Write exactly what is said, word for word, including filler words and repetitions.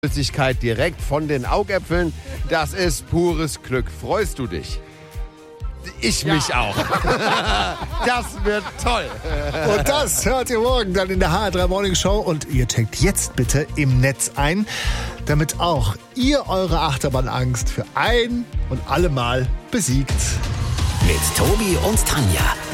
Flüssigkeit direkt von den Augäpfeln. Das ist pures Glück. Freust du dich? Ich mich ja. auch. Das wird toll. Und das hört ihr morgen dann in der H R drei Morning Show. Und ihr checkt jetzt bitte im Netz ein, damit auch ihr eure Achterbahnangst für ein und alle Mal besiegt. Mit Tobi und Tanja.